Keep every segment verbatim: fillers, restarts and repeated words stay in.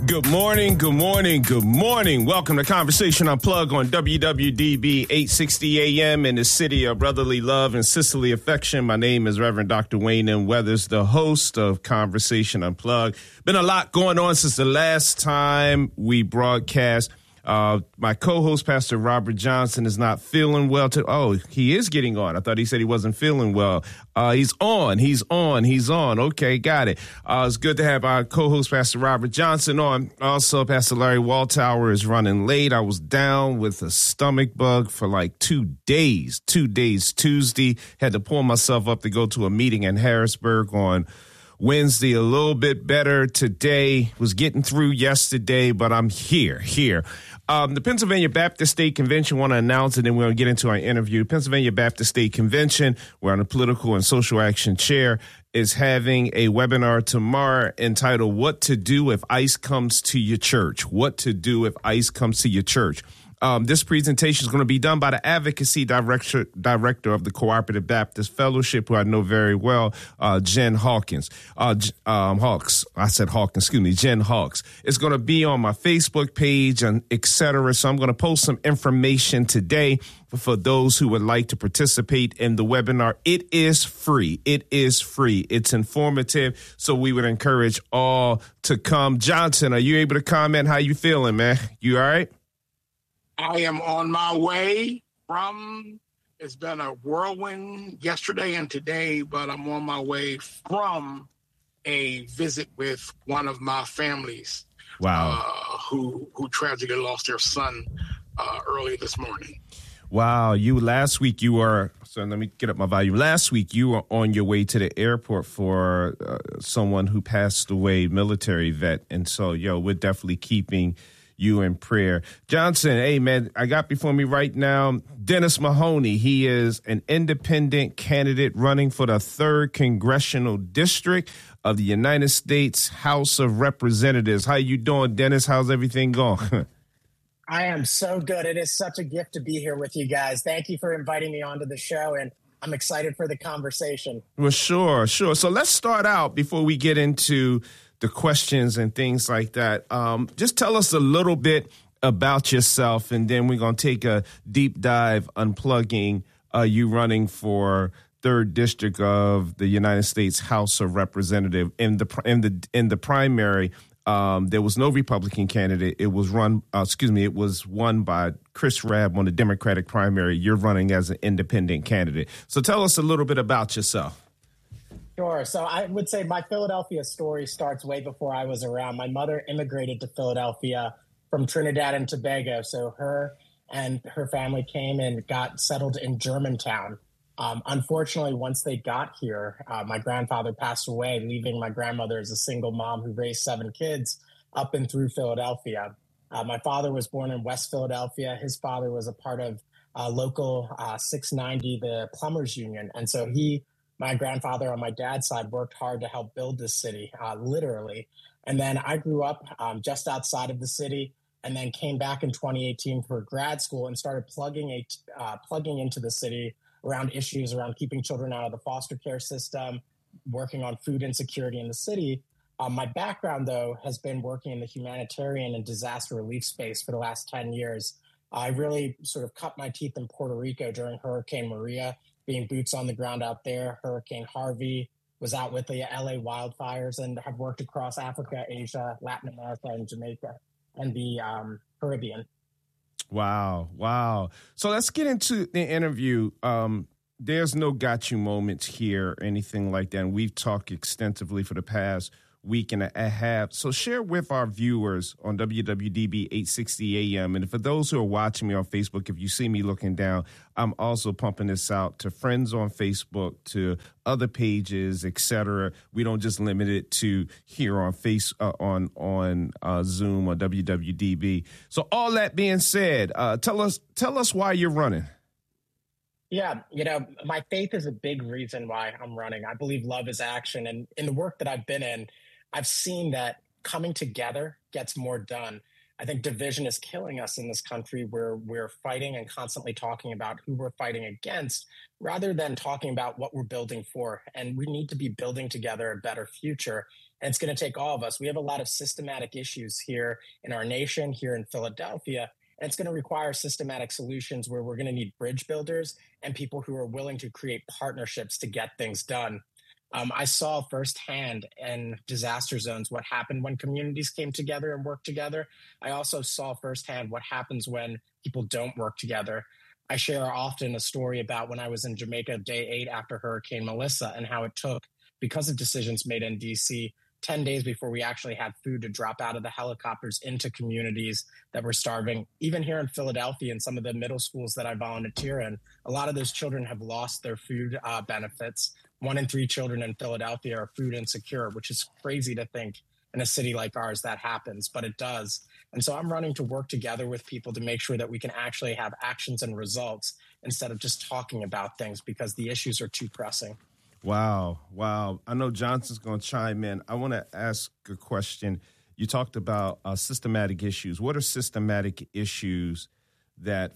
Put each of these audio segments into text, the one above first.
Good morning, good morning, good morning. Welcome to Conversation Unplugged on W W D B eight sixty A M in the city of brotherly love and sisterly affection. My name is Reverend Doctor Wayne M. Weathers, the host of Conversation Unplugged. Been a lot going on since the last time we broadcast. Uh, my co-host, Pastor Robert Johnson, is not feeling well. To, oh, he is getting on. I thought he said he wasn't feeling well. Uh, he's on. He's on. He's on. Okay, got it. Uh, it's good to have our co-host, Pastor Robert Johnson, on. Also, Pastor Larry Waltower is running late. I was down with a stomach bug for like two days. Two days Tuesday. Had to pull myself up to go to a meeting in Harrisburg on Wednesday. A little bit better today. Was getting through yesterday, but I'm here, here. Um, the Pennsylvania Baptist State Convention, want to announce it, and we're going to get into our interview. Pennsylvania Baptist State Convention, we're on the Political and Social Action Chair, is having a webinar tomorrow entitled What to Do If ICE Comes to Your Church. What to Do If ICE Comes to Your Church. Um, this presentation is going to be done by the advocacy director, director of the Cooperative Baptist Fellowship, who I know very well, uh, Jen Hawkins. Uh, um, Hawks. I said Hawkins, excuse me, Jen Hawks. It's going to be on my Facebook page and et cetera. So I'm going to post some information today for those who would like to participate in the webinar. It is free. It is free. It's informative. So we would encourage all to come. Johnson, are you able to comment? How you feeling, man? You all right? I am on my way from, it's been a whirlwind yesterday and today, but I'm on my way from a visit with one of my families. Wow. Uh, who, who tragically lost their son uh, early this morning. Wow. You, last week you were, so let me get up my volume. Last week you were on your way to the airport for uh, someone who passed away, military vet. And so, yo, we're definitely keeping you in prayer. Johnson, hey, man, I got before me right now Dennis Mahoney. He is an independent candidate running for the third Congressional District of the United States House of Representatives. How you doing, Dennis? How's everything going? I am so good. It is such a gift to be here with you guys. Thank you for inviting me onto the show, and I'm excited for the conversation. Well, sure, sure. So let's start out before we get into the questions and things like that. Um, just tell us a little bit about yourself, and then we're going to take a deep dive unplugging uh, you running for third District of the United States House of Representatives. In the in the in the primary, um, there was no Republican candidate. It was run. Uh, excuse me. It was won by Chris Rabb on the Democratic primary. You're running as an independent candidate. So tell us a little bit about yourself. Sure. So I would say my Philadelphia story starts way before I was around. My mother immigrated to Philadelphia from Trinidad and Tobago. So her and her family came and got settled in Germantown. Um, unfortunately, once they got here, uh, my grandfather passed away, leaving my grandmother as a single mom who raised seven kids up and through Philadelphia. Uh, my father was born in West Philadelphia. His father was a part of uh, local uh, six ninety, the Plumbers Union. And so he My grandfather on my dad's side worked hard to help build this city, uh, literally. And then I grew up um, just outside of the city, and then came back in twenty eighteen for grad school and started plugging a uh, plugging into the city around issues around keeping children out of the foster care system, working on food insecurity in the city. Um, my background, though, has been working in the humanitarian and disaster relief space for the last ten years. I really sort of cut my teeth in Puerto Rico during Hurricane Maria, being boots on the ground out there. Hurricane Harvey, was out with the L A wildfires, and have worked across Africa, Asia, Latin America, and Jamaica, and the um, Caribbean. Wow. Wow. So let's get into the interview. Um, there's no got you moments here or anything like that. And we've talked extensively for the past week and a half. So share with our viewers on W W D B eight sixty A M. And for those who are watching me on Facebook, if you see me looking down, I'm also pumping this out to friends on Facebook, to other pages, et cetera. We don't just limit it to here on face uh, on on uh, Zoom or W W D B. So all that being said, uh, tell us tell us why you're running. Yeah, you know, my faith is a big reason why I'm running. I believe love is action. And in the work that I've been in, I've seen that coming together gets more done. I think division is killing us in this country, where we're fighting and constantly talking about who we're fighting against rather than talking about what we're building for. And we need to be building together a better future. And it's going to take all of us. We have a lot of systematic issues here in our nation, here in Philadelphia, and it's going to require systematic solutions where we're going to need bridge builders and people who are willing to create partnerships to get things done. Um, I saw firsthand in disaster zones what happened when communities came together and worked together. I also saw firsthand what happens when people don't work together. I share often a story about when I was in Jamaica day eight after Hurricane Melissa and how it took, because of decisions made in D C, ten days before we actually had food to drop out of the helicopters into communities that were starving. Even here in Philadelphia, in some of the middle schools that I volunteer in, a lot of those children have lost their food uh, benefits. One in three children in Philadelphia are food insecure, which is crazy to think in a city like ours that happens, but it does. And so I'm running to work together with people to make sure that we can actually have actions and results instead of just talking about things because the issues are too pressing. Wow. Wow. I know Johnson's going to chime in. I want to ask a question. You talked about uh, systematic issues. What are systematic issues that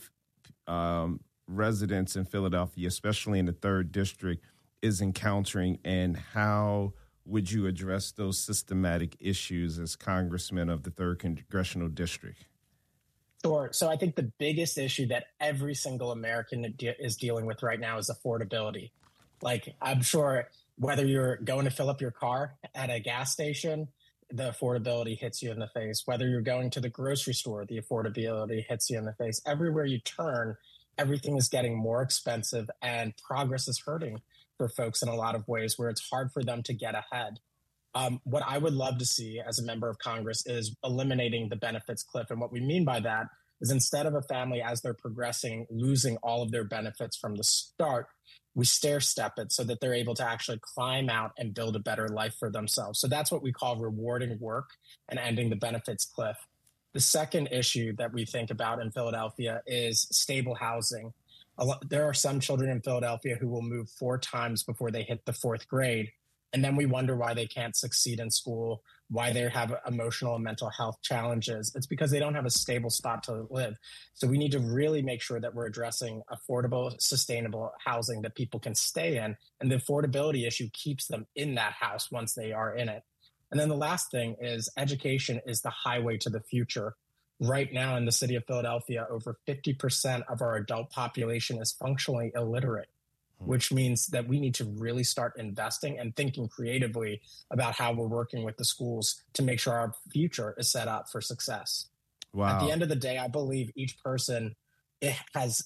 um, residents in Philadelphia, especially in the third district, is encountering, and how would you address those systematic issues as congressman of the third congressional district? Sure. So I think the biggest issue that every single American de- is dealing with right now is affordability. Like, I'm sure whether you're going to fill up your car at a gas station, the affordability hits you in the face. Whether you're going to the grocery store, the affordability hits you in the face. Everywhere you turn, everything is getting more expensive, and progress is hurting for folks in a lot of ways where it's hard for them to get ahead. Um, what I would love to see as a member of Congress is eliminating the benefits cliff. And what we mean by that is instead of a family, as they're progressing, losing all of their benefits from the start, we stair step it so that they're able to actually climb out and build a better life for themselves. So that's what we call rewarding work and ending the benefits cliff. The second issue that we think about in Philadelphia is stable housing. A lot, there are some children in Philadelphia who will move four times before they hit the fourth grade. And then we wonder why they can't succeed in school, why they have emotional and mental health challenges. It's because they don't have a stable spot to live. So we need to really make sure that we're addressing affordable, sustainable housing that people can stay in. And the affordability issue keeps them in that house once they are in it. And then the last thing is education is the highway to the future. Right now in the city of Philadelphia, over fifty percent of our adult population is functionally illiterate, which means that we need to really start investing and thinking creatively about how we're working with the schools to make sure our future is set up for success. Wow. At the end of the day, I believe each person it has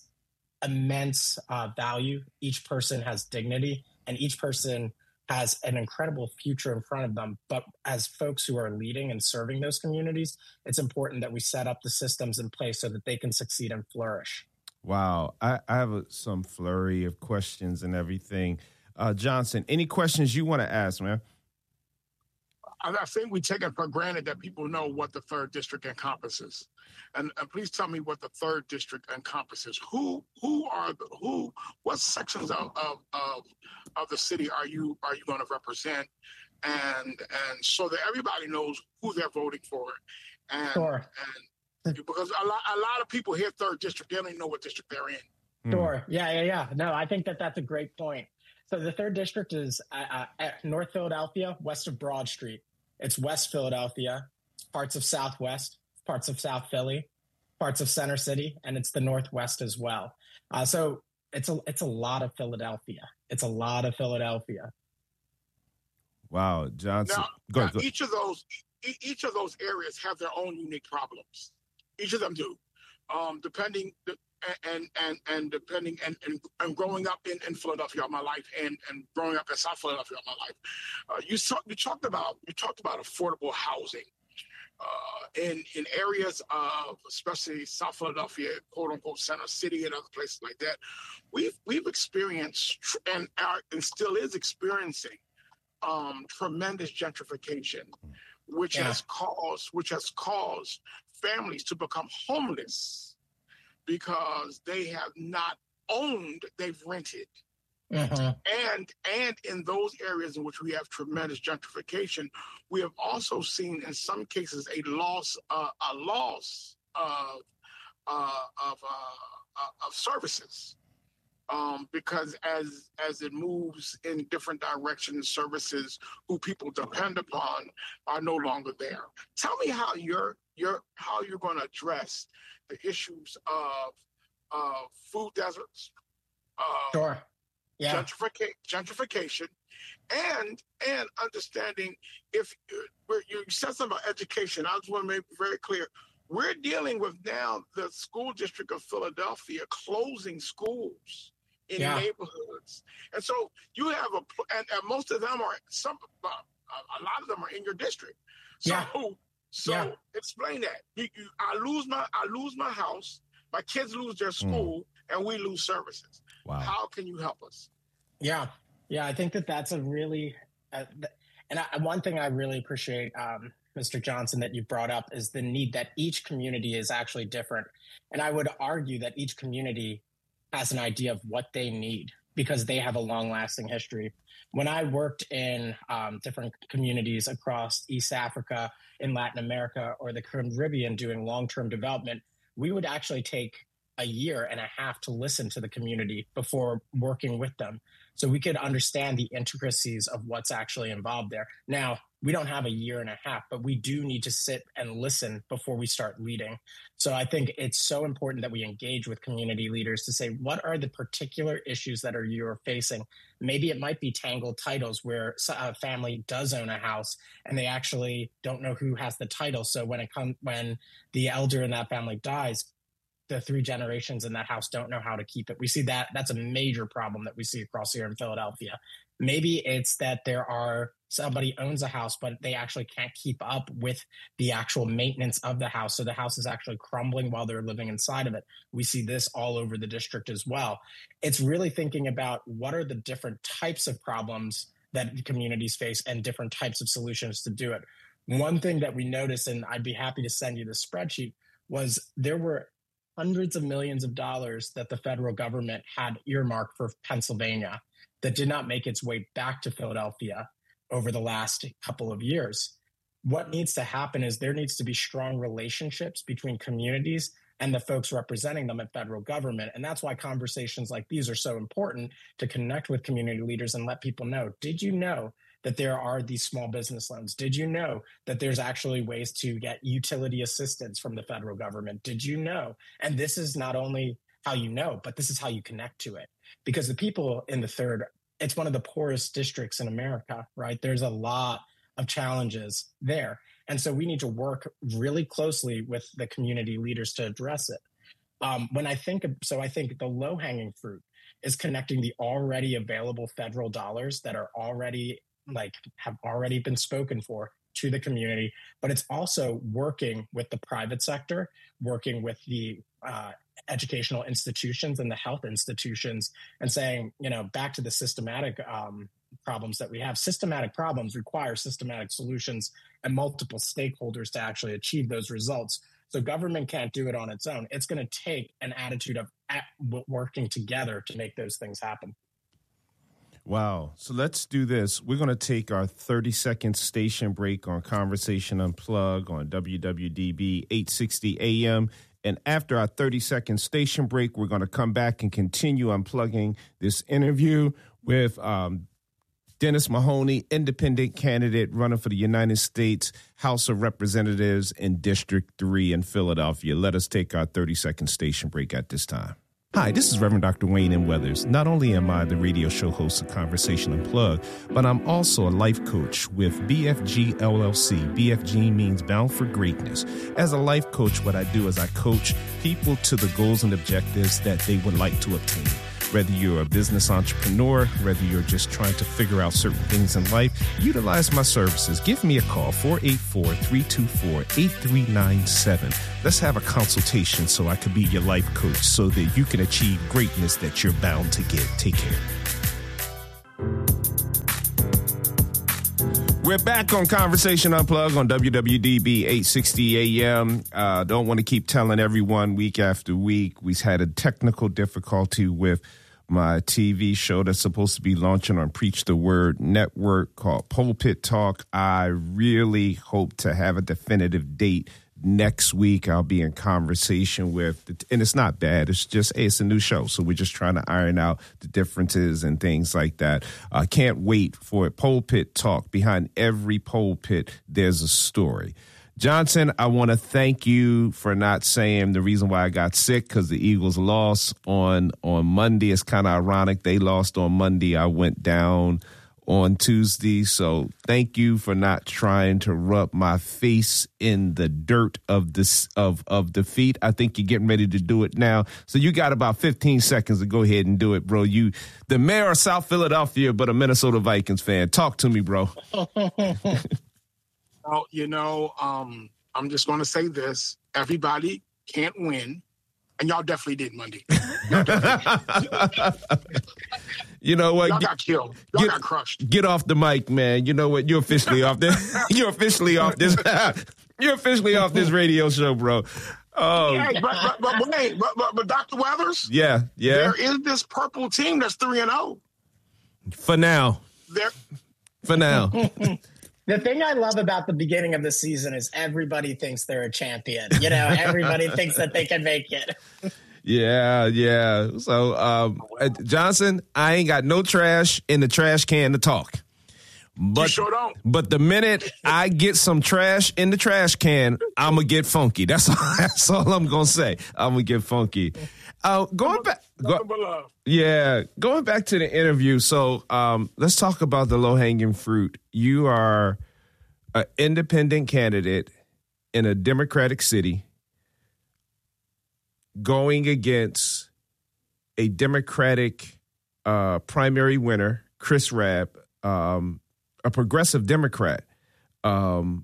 immense uh, value. Each person has dignity, and each person has an incredible future in front of them. But as folks who are leading and serving those communities, it's important that we set up the systems in place so that they can succeed and flourish. Wow. I, I have a, some flurry of questions and everything. Uh, Johnson, any questions you want to ask, man? I think we take it for granted that people know what the third district encompasses. And, and please tell me what the third district encompasses. Who who are the who what sections of, of of of the city are you are you going to represent? And and so that everybody knows who they're voting for. And sure. and because a lot a lot of people hear third district, they don't even know what district they're in. Sure. Yeah, yeah, yeah. No, I think that that's a great point. So the third district is uh, at North Philadelphia, west of Broad Street. It's West Philadelphia, parts of Southwest, parts of South Philly, parts of Center City, and it's the Northwest as well. Uh, so it's a it's a lot of Philadelphia. It's a lot of Philadelphia. Wow, Johnson. Now, go, now go. each of those each of those areas have their own unique problems. Each of them do, um, depending and and and depending and, and, and growing up in, in Philadelphia all my life and, and growing up in South Philadelphia all my life, uh, you saw, you talked about you talked about affordable housing uh, in in areas of especially South Philadelphia, quote unquote Center City, and other places like that. We've we've experienced and are, and still is experiencing um, tremendous gentrification, which yeah. has caused which has caused families to become homeless because they have not owned, they've rented. Uh-huh. And and in those areas in which we have tremendous gentrification, we have also seen in some cases a loss uh, a loss of uh, of uh, of services. Um, because as as it moves in different directions, services who people depend upon are no longer there. Tell me how you're you're how you're going to address the issues of uh, food deserts, uh, sure, yeah, gentrific- gentrification, and and understanding if you, you said something about education. I just want to make it very clear. We're dealing with now the school district of Philadelphia closing schools in yeah. neighborhoods. And so you have a, and, and most of them are, some, uh, a lot of them are in your district. So, yeah. so yeah. explain that. You, you, I lose my, I lose my house, my kids lose their school, mm. and we lose services. Wow. How can you help us? Yeah. Yeah. I think that that's a really, uh, and I, one thing I really appreciate, um, Mister Johnson, that you brought up is the need that each community is actually different. And I would argue that each community has an idea of what they need because they have a long-lasting history. When I worked in um, different communities across East Africa, in Latin America, or the Caribbean doing long-term development, we would actually take a year and a half to listen to the community before working with them. So we could understand the intricacies of what's actually involved there. Now, we don't have a year and a half, but we do need to sit and listen before we start leading. So I think it's so important that we engage with community leaders to say, what are the particular issues that are you're facing? Maybe it might be tangled titles where a family does own a house and they actually don't know who has the title. So when it comes, when the elder in that family dies, the three generations in that house don't know how to keep it. We see that that's a major problem that we see across here in Philadelphia. Maybe it's that there are somebody owns a house, but they actually can't keep up with the actual maintenance of the house. So the house is actually crumbling while they're living inside of it. We see this all over the district as well. It's really thinking about what are the different types of problems that communities face and different types of solutions to do it. One thing that we noticed, and I'd be happy to send you the spreadsheet, was there were hundreds of millions of dollars that the federal government had earmarked for Pennsylvania that did not make its way back to Philadelphia over the last couple of years. What needs to happen is there needs to be strong relationships between communities and the folks representing them at federal government. And that's why conversations like these are so important, to connect with community leaders and let people know, did you know that there are these small business loans? Did you know that there's actually ways to get utility assistance from the federal government? Did you know? And this is not only how you know, but this is how you connect to it. Because the people in the third, it's one of the poorest districts in America, right? There's a lot of challenges there. And so we need to work really closely with the community leaders to address it. Um, when I think, of, so I think the low-hanging fruit is connecting the already available federal dollars that are already like have already been spoken for to the community, but it's also working with the private sector, working with the uh, educational institutions and the health institutions and saying, you know, back to the systematic um, problems that we have. Systematic problems require systematic solutions and multiple stakeholders to actually achieve those results. So government can't do it on its own. It's going to take an attitude of working together to make those things happen. Wow. So let's do this. We're going to take our thirty second station break on Conversation Unplugged on W W D B eight sixty A M. And after our thirty second station break, we're going to come back and continue unplugging this interview with um, Dennis Mahoney, independent candidate running for the United States House of Representatives in District three in Philadelphia. Let us take our thirty second station break at this time. Hi, this is Reverend Doctor Wayne M. Weathers. Not only am I the radio show host of Conversation Unplugged, but I'm also a life coach with B F G L L C. B F G means Bound for Greatness. As a life coach, what I do is I coach people to the goals and objectives that they would like to obtain. Whether you're a business entrepreneur, whether you're just trying to figure out certain things in life, utilize my services. Give me a call, four eight four, three two four, eight three nine seven. Let's have a consultation so I can be your life coach so that you can achieve greatness that you're bound to get. Take care. We're back on Conversation Unplugged on W W D B eight sixty A M. Uh, don't want to keep telling everyone week after week. We've had a technical difficulty with my T V show that's supposed to be launching on Preach the Word Network called Pulpit Talk. I really hope to have a definitive date next week. I'll be in conversation with, and it's not bad. It's just, hey, it's a new show. So we're just trying to iron out the differences and things like that. I can't wait for it. Pulpit Talk. Behind every pulpit, there's a story. Johnson, I want to thank you for not saying the reason why I got sick, because the Eagles lost on, on Monday. It's kind of ironic. They lost on Monday. I went down on Tuesday. So thank you for not trying to rub my face in the dirt of this of, of defeat. I think you're getting ready to do it now. So you got about fifteen seconds to go ahead and do it, bro. You, the mayor of South Philadelphia, but a Minnesota Vikings fan. Talk to me, bro. Well, you know, um, I'm just going to say this. Everybody can't win. And y'all definitely did Monday. You know what? Y'all got killed. Y'all get, got crushed. Get off the mic, man. You know what? You're officially off this. You're officially off this. You're officially off this radio show, bro. Oh, hey, but, but, but wait, but, but, but Doctor Weathers? Yeah, yeah. There is this purple team that's three and oh. For now. There. For now. The thing I love about the beginning of the season is everybody thinks they're a champion. You know, everybody thinks that they can make it. Yeah, yeah. So, um, Johnson, I ain't got no trash in the trash can to talk. But, you sure don't. But the minute I get some trash in the trash can, I'm going to get funky. That's all, that's all I'm going to say. I'm going to get funky. Uh, going back. Go, yeah, going back to the interview. So um, let's talk about the low-hanging fruit. You are an independent candidate in a Democratic city going against a Democratic uh, primary winner, Chris Rabb, um, a progressive Democrat um,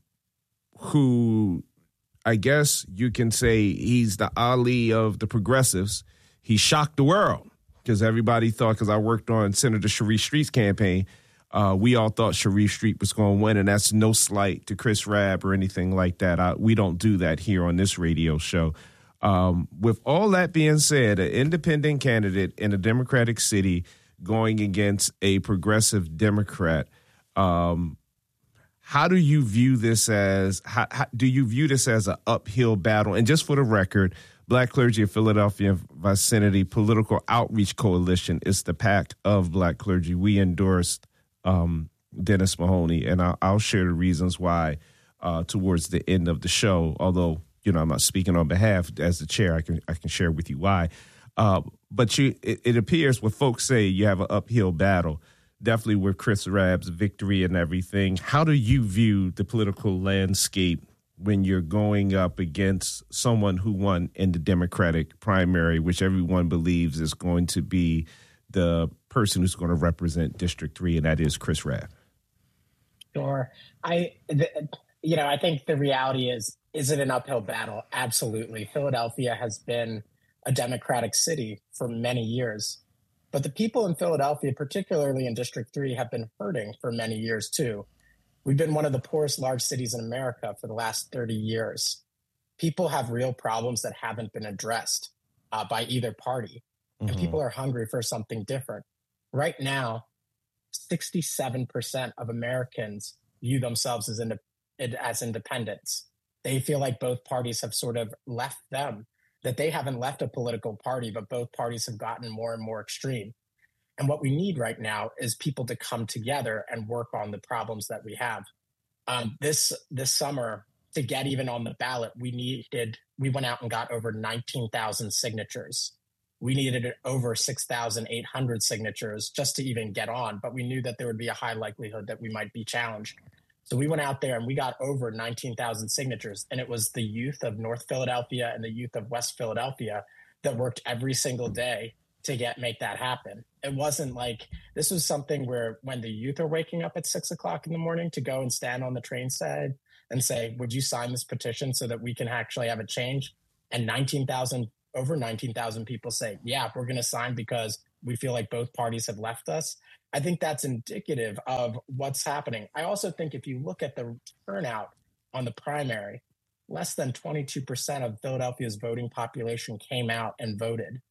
who I guess you can say he's the Ali of the progressives. He shocked the world because everybody thought, because I worked on Senator Sharif Street's campaign, uh, we all thought Sharif Street was going to win, and that's no slight to Chris Rabb or anything like that. I, we don't do that here on this radio show. Um, with all that being said, an independent candidate in a Democratic city going against a progressive Democrat, um, how do you view this as, how, how, do you view this as an uphill battle? And just for the record, Black Clergy of Philadelphia Vicinity Political Outreach Coalition is the PAC of Black Clergy. We endorsed um, Dennis Mahoney, and I'll, I'll share the reasons why uh, towards the end of the show. Although, you know, I'm not speaking on behalf as the chair. I can I can share with you why. Uh, but you, it, it appears when folks say you have an uphill battle, definitely with Chris Rabb's victory and everything. How do you view the political landscape when you're going up against someone who won in the Democratic primary, which everyone believes is going to be the person who's going to represent District three, and that is Chris Rabb? Sure. I, the, you know, I think the reality is, is it an uphill battle? Absolutely. Philadelphia has been a Democratic city for many years, but the people in Philadelphia, particularly in District three, have been hurting for many years too. We've been one of the poorest large cities in America for the last thirty years. People have real problems that haven't been addressed uh, by either party, mm-hmm. and people are hungry for something different. Right now, sixty-seven percent of Americans view themselves as, ind- as independents. They feel like both parties have sort of left them, that they haven't left a political party, but both parties have gotten more and more extreme. And what we need right now is people to come together and work on the problems that we have. Um, this this summer, to get even on the ballot, we needed, we went out and got over nineteen thousand signatures. We needed over six thousand eight hundred signatures just to even get on, but we knew that there would be a high likelihood that we might be challenged. So we went out there and we got over nineteen thousand signatures, and it was the youth of North Philadelphia and the youth of West Philadelphia that worked every single day to get make that happen. It wasn't like this was something where when the youth are waking up at six o'clock in the morning to go and stand on the train side and say, would you sign this petition so that we can actually have a change? And nineteen thousand, over nineteen thousand people say, yeah, we're going to sign because we feel like both parties have left us. I think that's indicative of what's happening. I also think if you look at the turnout on the primary, less than twenty-two percent of Philadelphia's voting population came out and voted.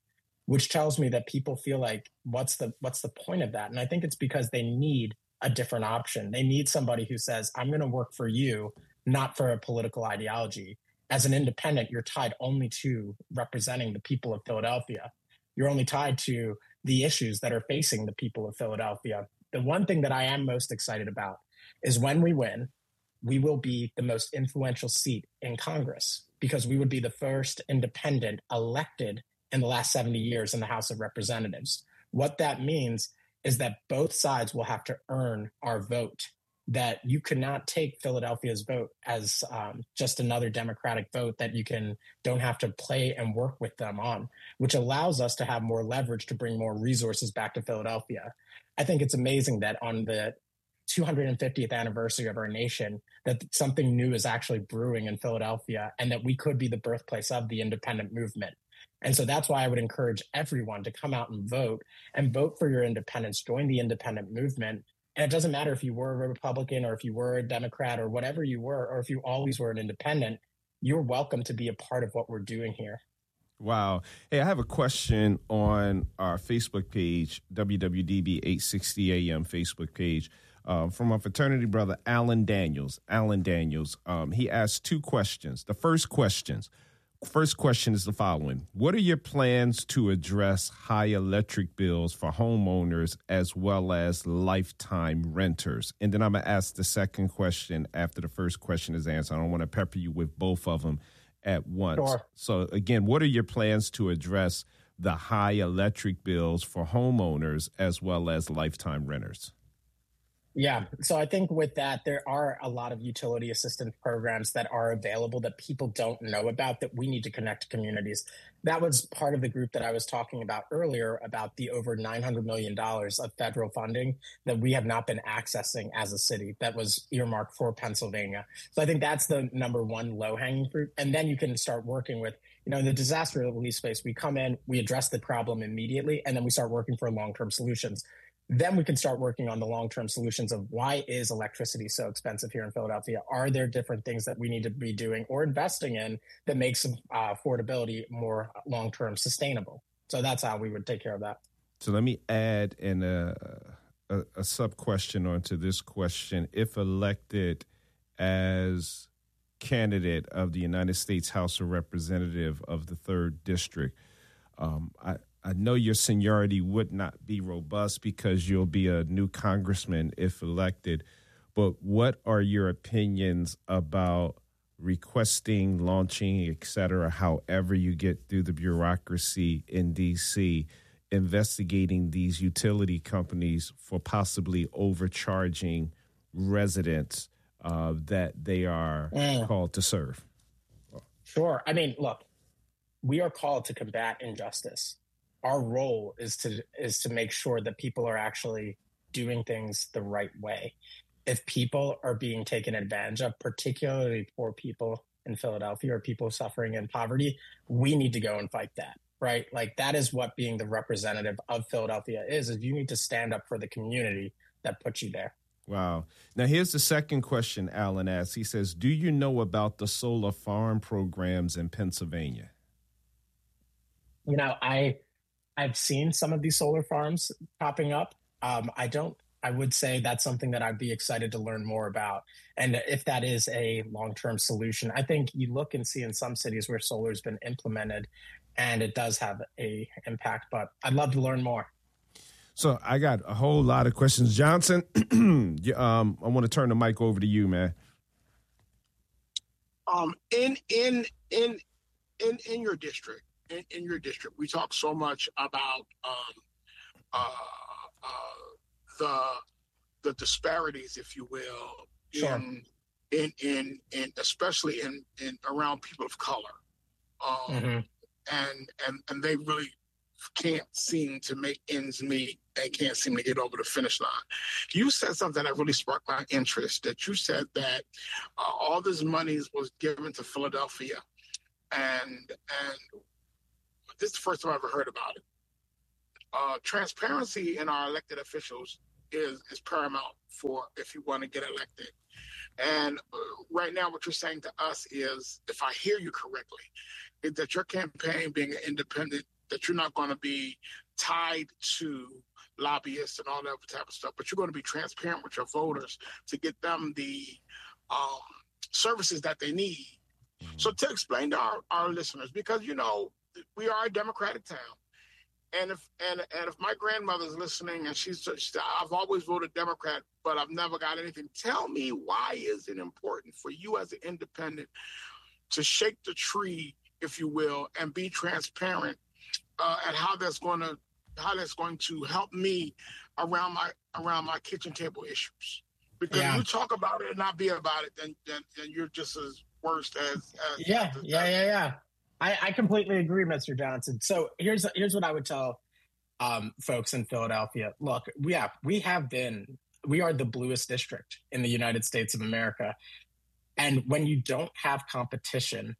which tells me that people feel like, what's the what's the point of that? And I think it's because they need a different option. They need somebody who says, I'm going to work for you, not for a political ideology. As an independent, you're tied only to representing the people of Philadelphia. You're only tied to the issues that are facing the people of Philadelphia. The one thing that I am most excited about is when we win, we will be the most influential seat in Congress, because we would be the first independent elected in the last seventy years in the House of Representatives. What that means is that both sides will have to earn our vote, that you cannot take Philadelphia's vote as um, just another Democratic vote that you can don't have to play and work with them on, which allows us to have more leverage to bring more resources back to Philadelphia. I think it's amazing that on the two hundred fiftieth anniversary of our nation, that something new is actually brewing in Philadelphia, and that we could be the birthplace of the independent movement. And so that's why I would encourage everyone to come out and vote and vote for your independence, join the independent movement. And it doesn't matter if you were a Republican or if you were a Democrat or whatever you were, or if you always were an independent, you're welcome to be a part of what we're doing here. Wow. Hey, I have a question on our Facebook page, W W D B eight sixty A M Facebook page, uh, from our fraternity brother, Alan Daniels. Alan Daniels, um, he asked two questions. The first questions. First question is the following. What are your plans to address high electric bills for homeowners as well as lifetime renters? And then I'm going to ask the second question after the first question is answered. I don't want to pepper you with both of them at once. Sure. So, again, what are your plans to address the high electric bills for homeowners as well as lifetime renters? Yeah. So I think with that, there are a lot of utility assistance programs that are available that people don't know about, that we need to connect to communities. That was part of the group that I was talking about earlier, about the over nine hundred million dollars of federal funding that we have not been accessing as a city that was earmarked for Pennsylvania. So I think that's the number one low hanging fruit. And then you can start working with, you know, in the disaster relief space, we come in, we address the problem immediately, and then we start working for long-term solutions. Then we can start working on the long-term solutions of why is electricity so expensive here in Philadelphia? Are there different things that we need to be doing or investing in that makes uh, affordability more long-term sustainable? So that's how we would take care of that. So let me add in a, a, a sub-question onto this question. If elected as candidate of the United States House of Representative of the third District, um, I I know your seniority would not be robust because you'll be a new congressman if elected, but what are your opinions about requesting, launching, et cetera, however you get through the bureaucracy in D C, investigating these utility companies for possibly overcharging residents uh, that they are mm. called to serve? Sure. I mean, look, we are called to combat injustice. Our role is to is to make sure that people are actually doing things the right way. If people are being taken advantage of, particularly poor people in Philadelphia or people suffering in poverty, we need to go and fight that, right? Like that is what being the representative of Philadelphia is, is you need to stand up for the community that put you there. Wow. Now, here's the second question Alan asks. He says, do you know about the solar farm programs in Pennsylvania? You know, I... I've seen some of these solar farms popping up. Um, I don't, I would say that's something that I'd be excited to learn more about. And if that is a long-term solution, I think you look and see in some cities where solar has been implemented and it does have a impact, but I'd love to learn more. So I got a whole lot of questions. Johnson, um, I want to turn the mic over to you, man. Um, in, in, in, in, in your district, In, in your district, we talk so much about um, uh, uh, the the disparities, if you will, sure. in, in in in especially in, in around people of color, um, mm-hmm. and and and they really can't seem to make ends meet and can't seem to get over the finish line. You said something that really sparked my interest. That you said that uh, all this money was given to Philadelphia, and and this is the first time I've ever heard about it. Uh, transparency in our elected officials is, is paramount for if you want to get elected. And uh, right now what you're saying to us is, if I hear you correctly, is that your campaign, being an independent, that you're not going to be tied to lobbyists and all that type of stuff, but you're going to be transparent with your voters to get them the um, services that they need. Mm-hmm. So to explain to our, our listeners, because, you know, we are a Democratic town. And if and and if my grandmother's listening and she's, she's I've always voted Democrat, but I've never got anything. Tell me, why is it important for you as an independent to shake the tree, if you will, and be transparent uh, at how that's going to how that's going to help me around my around my kitchen table issues? Because yeah. if you talk about it and not be about it, then then, then you're just as worst as, as yeah as, yeah as, yeah yeah. I, I completely agree, Mister Johnson. So here's here's what I would tell um, folks in Philadelphia. Look, yeah, we have been, we are the bluest district in the United States of America. And when you don't have competition,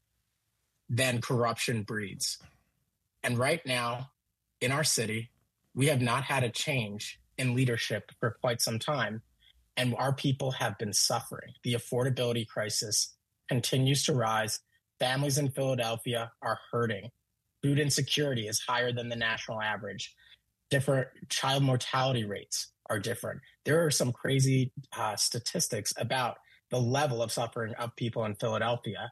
then corruption breeds. And right now in our city, we have not had a change in leadership for quite some time. And our people have been suffering. The affordability crisis continues to rise. Families in Philadelphia are hurting. Food insecurity is higher than the national average. Different child mortality rates are different. There are some crazy uh, statistics about the level of suffering of people in Philadelphia.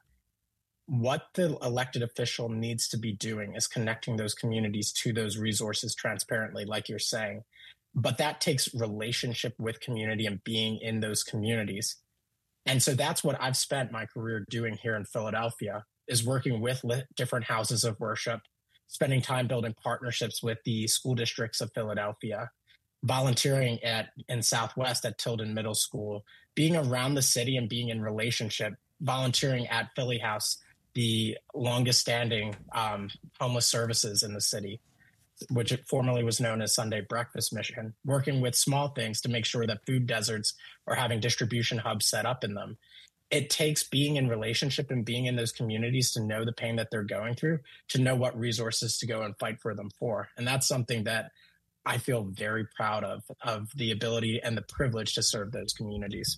What the elected official needs to be doing is connecting those communities to those resources transparently, like you're saying. But that takes relationship with community and being in those communities. And so that's what I've spent my career doing here in Philadelphia, is working with li- different houses of worship, spending time building partnerships with the school districts of Philadelphia, volunteering at in Southwest at Tilden Middle School, being around the city and being in relationship, volunteering at Philly House, the longest standing um, homeless services in the city, which formerly was known as Sunday Breakfast Mission, working with small things to make sure that food deserts are having distribution hubs set up in them. It takes being in relationship and being in those communities to know the pain that they're going through, to know what resources to go and fight for them for. And that's something that I feel very proud of, of the ability and the privilege to serve those communities.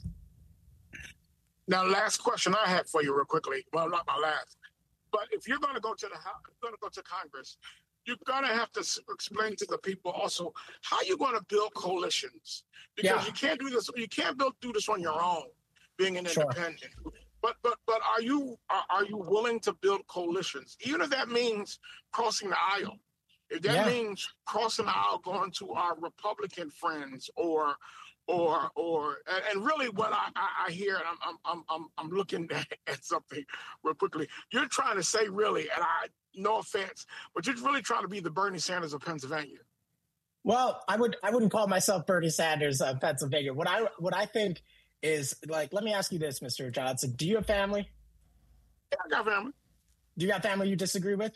Now, last question I have for you real quickly. Well, not my last, but if you're going to go to the House, you're going to go to Congress, you're going to have to explain to the people also how you're going to build coalitions, because yeah. you can't do this. You can't build, do this on your own, being an sure. independent. But but but are you are, are you willing to build coalitions, even if that means crossing the aisle? If that yeah. means crossing the aisle, going to our Republican friends, or or or and really what I, I hear, and I'm I'm I'm I'm looking at something real quickly. You're trying to say, really, and I. No offense, but you're really trying to be the Bernie Sanders of Pennsylvania. Well, I would I wouldn't call myself Bernie Sanders of Pennsylvania. What I what I think is, like, let me ask you this, Mister Johnson. Do you have family? Yeah, I got family. Do you got family you disagree with?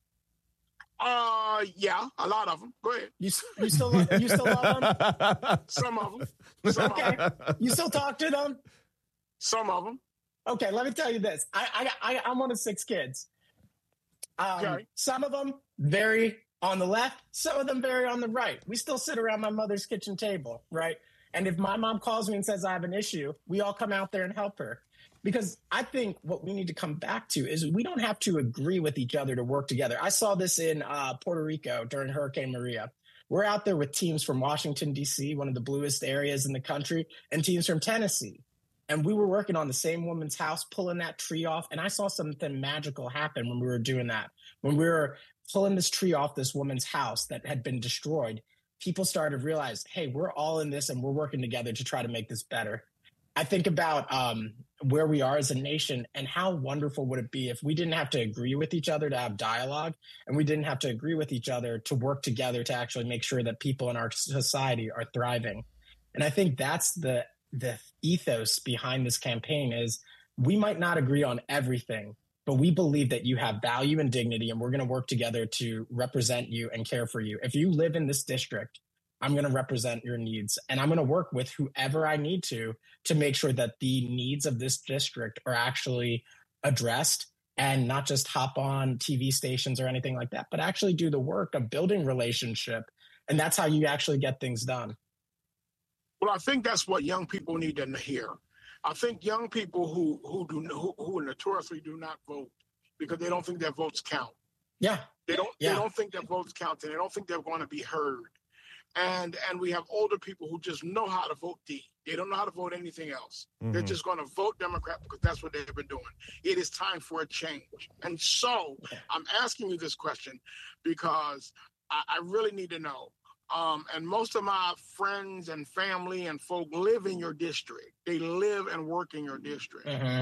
Uh, yeah, a lot of them. Go ahead. You you still you still love them? Some of them. Some okay. Of them. You still talk to them? Some of them. Okay, let me tell you this. I I, I I'm one of six kids. Um, okay. Some of them very on the left, some of them very on the right. We still sit around my mother's kitchen table, right? And if my mom calls me and says I have an issue, we all come out there and help her. Because I think what we need to come back to is we don't have to agree with each other to work together. I saw this in uh, Puerto Rico during Hurricane Maria. We're out there with teams from Washington, D C, one of the bluest areas in the country, and teams from Tennessee. And we were working on the same woman's house, pulling that tree off. And I saw something magical happen when we were doing that. When we were pulling this tree off this woman's house that had been destroyed, people started to realize, hey, we're all in this and we're working together to try to make this better. I think about um, where we are as a nation and how wonderful would it be if we didn't have to agree with each other to have dialogue, and we didn't have to agree with each other to work together to actually make sure that people in our society are thriving. And I think that's the the ethos behind this campaign is we might not agree on everything, but we believe that you have value and dignity, and we're going to work together to represent you and care for you. If you live in this district, I'm going to represent your needs, and I'm going to work with whoever I need to to make sure that the needs of this district are actually addressed, and not just hop on T V stations or anything like that, but actually do the work of building relationship. And that's how you actually get things done. Well, I think that's what young people need to hear. I think young people who who do who, who notoriously do not vote because they don't think their votes count. Yeah, They don't Yeah. they don't think their votes counted. They don't think they're going to be heard. And and we have older people who just know how to vote D. They don't know how to vote anything else. Mm-hmm. They're just going to vote Democrat because that's what they've been doing. It is time for a change. And so I'm asking you this question because I, I really need to know. Um, and most of my friends and family and folk live in your district. They live and work in your district. Mm-hmm.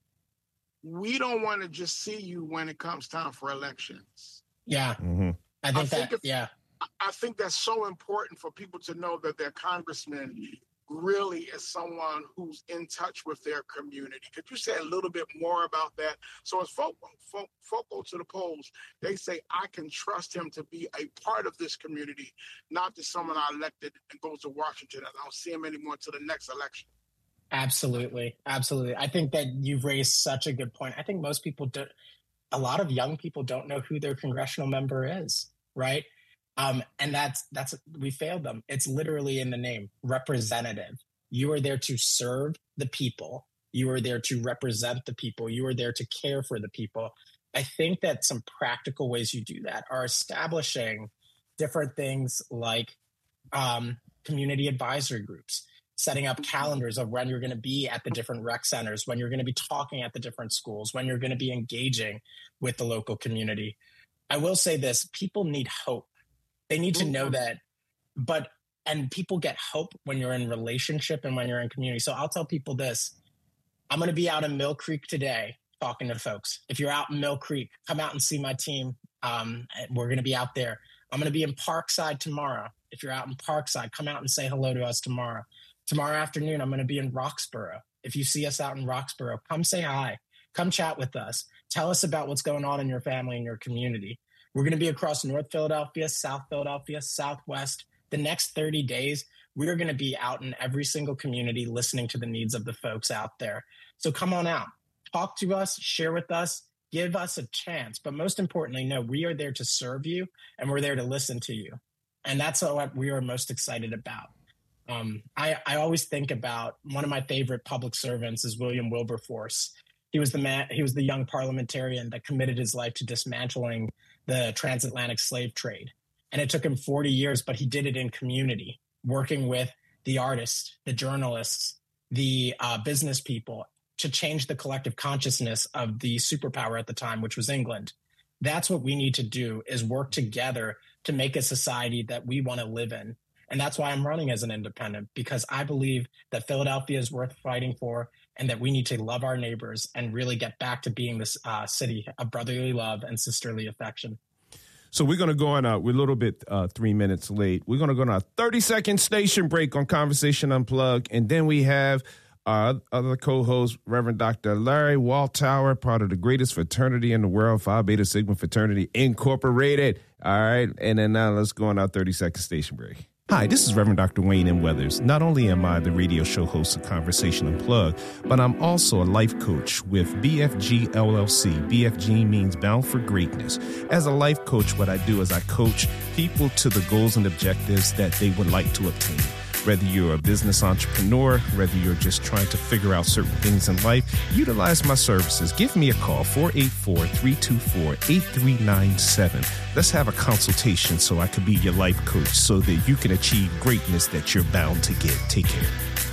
We don't want to just see you when it comes time for elections. Yeah. Mm-hmm. I think I that, think if, yeah. I think that's so important for people to know that their congressman really is someone who's in touch with their community. Could you say a little bit more about that? So as folk, folk, folk go to the polls, they say, I can trust him to be a part of this community, not just someone I elected and goes to Washington and I don't see him anymore until the next election. Absolutely. Absolutely. I think that you've raised such a good point. I think most people don't, a lot of young people don't know who their congressional member is, right? Um, and that's, that's, we failed them. It's literally in the name, representative. You are there to serve the people. You are there to represent the people. You are there to care for the people. I think that some practical ways you do that are establishing different things like um, community advisory groups, setting up calendars of when you're going to be at the different rec centers, when you're going to be talking at the different schools, when you're going to be engaging with the local community. I will say this, people need hope. They need to know that, but, and people get hope when you're in relationship and when you're in community. So I'll tell people this, I'm going to be out in Mill Creek today talking to folks. If you're out in Mill Creek, come out and see my team. Um, we're going to be out there. I'm going to be in Parkside tomorrow. If you're out in Parkside, come out and say hello to us tomorrow. Tomorrow afternoon, I'm going to be in Roxborough. If you see us out in Roxborough, come say hi. Come chat with us. Tell us about what's going on in your family and your community. We're going to be across North Philadelphia, South Philadelphia, Southwest. The next thirty days, we're going to be out in every single community listening to the needs of the folks out there. So come on out. Talk to us, share with us, give us a chance. But most importantly, no, we are there to serve you and we're there to listen to you. And that's what we are most excited about. Um, I, I always think about one of my favorite public servants is William Wilberforce. He was the man, he was the young parliamentarian that committed his life to dismantling the transatlantic slave trade. And it took him forty years, but he did it in community, working with the artists, the journalists, the uh, business people to change the collective consciousness of the superpower at the time, which was England. That's what we need to do, is work together to make a society that we want to live in. And that's why I'm running as an independent, because I believe that Philadelphia is worth fighting for and that we need to love our neighbors and really get back to being this uh, city of brotherly love and sisterly affection. So we're going to go on a, we're a little bit uh, three minutes late. We're going to go on a thirty-second station break on Conversation Unplugged. And then we have our other co-host, Reverend Doctor Larry Waltower, part of the greatest fraternity in the world, Phi Beta Sigma Fraternity Incorporated. All right. And then now let's go on our thirty-second station break. Hi, this is Reverend Doctor Wayne M. Weathers. Not only am I the radio show host of Conversation Unplugged, but I'm also a life coach with B F G L L C. B F G means Bound for Greatness. As a life coach, what I do is I coach people to the goals and objectives that they would like to obtain. Whether you're a business entrepreneur, whether you're just trying to figure out certain things in life, utilize my services. Give me a call, four eight four, three two four, eight three nine seven. Let's have a consultation so I can be your life coach so that you can achieve greatness that you're bound to get. Take care.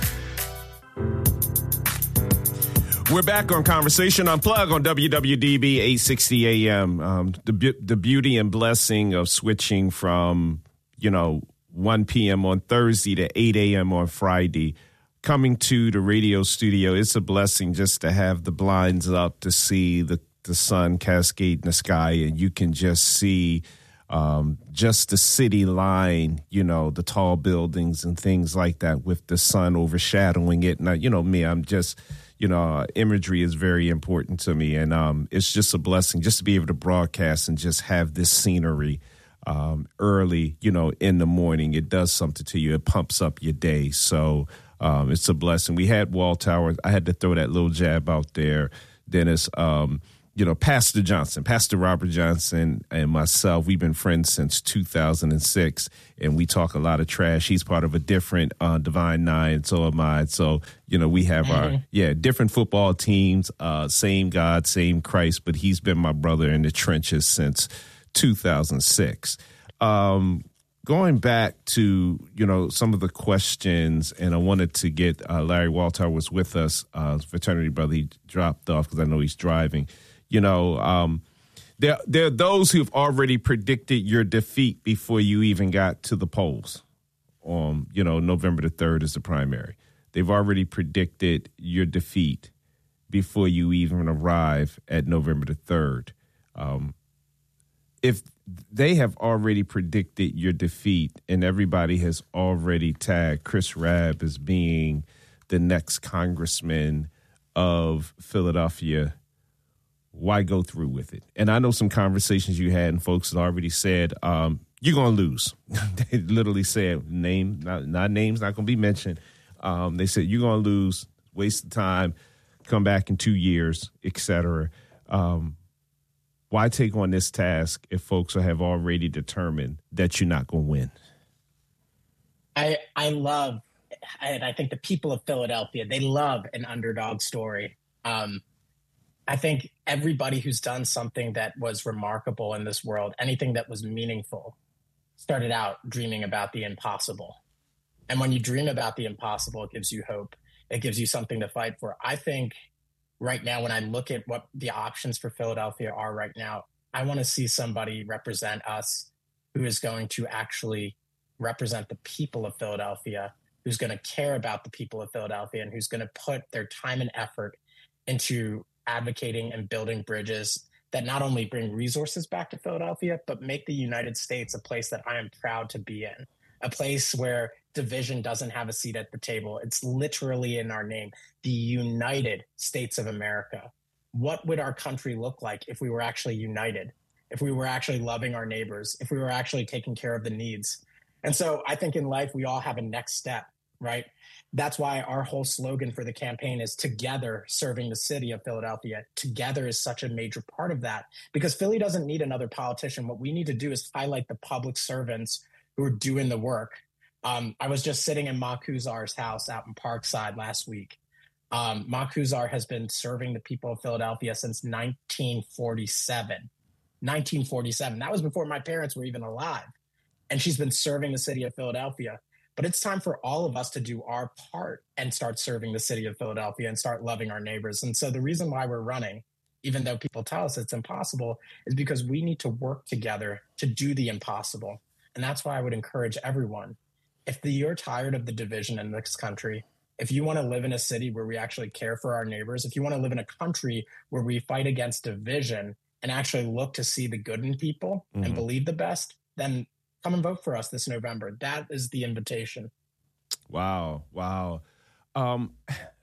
We're back on Conversation Unplugged on W W D B eight sixty A M. Um, the, the beauty and blessing of switching from, you know, one p.m. on Thursday to eight a.m. on Friday, coming to the radio studio. It's a blessing just to have the blinds up to see the, the sun cascade in the sky, and you can just see um, just the city line, you know, the tall buildings and things like that with the sun overshadowing it. Now, you know, me, I'm just, you know, imagery is very important to me, and um, it's just a blessing just to be able to broadcast and just have this scenery Um, early, you know, in the morning. It does something to you. It pumps up your day. So um, it's a blessing. We had Waltower. I had to throw that little jab out there. Dennis, um, you know, Pastor Johnson, Pastor Robert Johnson and myself, we've been friends since two thousand six, and we talk a lot of trash. He's part of a different uh, Divine Nine, so am I. So, you know, we have mm-hmm. our, yeah, different football teams, uh, same God, same Christ, but he's been my brother in the trenches since two thousand six. Um, going back to, you know, some of the questions, and I wanted to get uh, Larry Walter was with us, uh, fraternity brother. He dropped off because I know he's driving. You know, um, there, there are those who've already predicted your defeat before you even got to the polls. Um, you know, November the third is the primary. They've already predicted your defeat before you even arrive at November the third. Um, if they have already predicted your defeat and everybody has already tagged Chris Rabb as being the next congressman of Philadelphia, why go through with it? And I know some conversations you had and folks had already said, um, you're going to lose. They literally said, name, not, not names, not going to be mentioned. Um, they said, you're going to lose, waste of time, come back in two years, et cetera. Um, why take on this task if folks have already determined that you're not going to win? I I love, and I think the people of Philadelphia, they love an underdog story. Um, I think everybody who's done something that was remarkable in this world, anything that was meaningful, started out dreaming about the impossible. And when you dream about the impossible, it gives you hope. It gives you something to fight for. I think right now, when I look at what the options for Philadelphia are right now, I want to see somebody represent us who is going to actually represent the people of Philadelphia, who's going to care about the people of Philadelphia, and who's going to put their time and effort into advocating and building bridges that not only bring resources back to Philadelphia, but make the United States a place that I am proud to be in, a place where division doesn't have a seat at the table. It's literally in our name, the United States of America. What would our country look like if we were actually united, if we were actually loving our neighbors, if we were actually taking care of the needs? And so I think in life, we all have a next step, right? That's why our whole slogan for the campaign is together serving the city of Philadelphia. Together is such a major part of that, because Philly doesn't need another politician. What we need to do is highlight the public servants who are doing the work. Um, I was just sitting in Ma Kuzar's house out in Parkside last week. Um, Ma Kuzar has been serving the people of Philadelphia since nineteen forty-seven. nineteen forty-seven. That was before my parents were even alive. And she's been serving the city of Philadelphia. But it's time for all of us to do our part and start serving the city of Philadelphia and start loving our neighbors. And so the reason why we're running, even though people tell us it's impossible, is because we need to work together to do the impossible. And that's why I would encourage everyone, if the, you're tired of the division in this country, if you want to live in a city where we actually care for our neighbors, if you want to live in a country where we fight against division and actually look to see the good in people mm-hmm. and believe the best, then come and vote for us this November. That is the invitation. Wow. Wow. Um,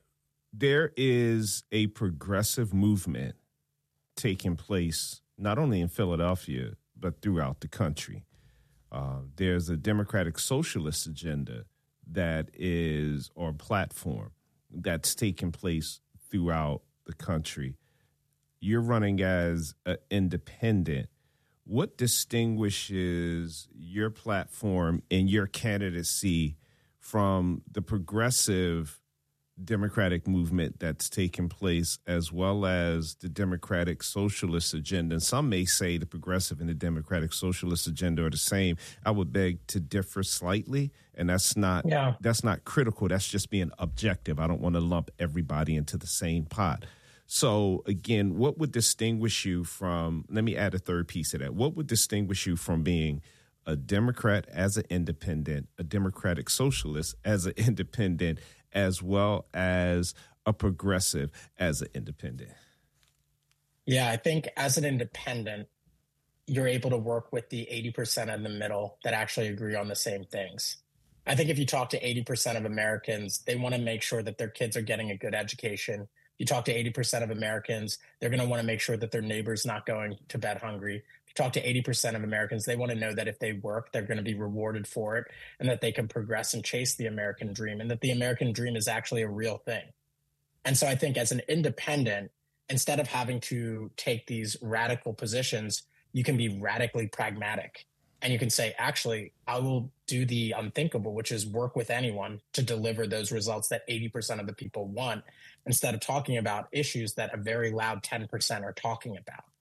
there is a progressive movement taking place, not only in Philadelphia, but throughout the country. Uh, there's a democratic socialist agenda that is, or platform that's taking place throughout the country. You're running as an independent. What distinguishes your platform and your candidacy from the progressive democratic movement that's taking place, as well as the democratic socialist agenda? And some may say the progressive and the democratic socialist agenda are the same. I would beg to differ slightly, and that's not yeah. that's not critical. That's just being objective. I don't want to lump everybody into the same pot. So, again, what would distinguish you from, let me add a third piece of that. What would distinguish you from being a Democrat as an independent, a democratic socialist as an independent, as well as a progressive as an independent? Yeah, I think as an independent, you're able to work with the eighty percent in the middle that actually agree on the same things. I think if you talk to eighty percent of Americans, they want to make sure that their kids are getting a good education. You talk to eighty percent of Americans, they're going to want to make sure that their neighbor's not going to bed hungry. If you talk to eighty percent of Americans, they want to know that if they work, they're going to be rewarded for it, and that they can progress and chase the American dream, and that the American dream is actually a real thing. And so I think as an independent, instead of having to take these radical positions, you can be radically pragmatic. And you can say, actually, I will do the unthinkable, which is work with anyone to deliver those results that eighty percent of the people want, instead of talking about issues that a very loud ten percent are talking about.